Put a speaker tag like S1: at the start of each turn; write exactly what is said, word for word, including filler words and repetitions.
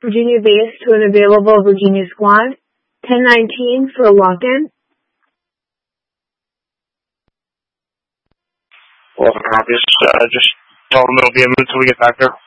S1: Virginia base to an available Virginia squad. ten nineteen for a lock-in.
S2: Well, copies. Uh, just tell them it'll be a minute until we get back there.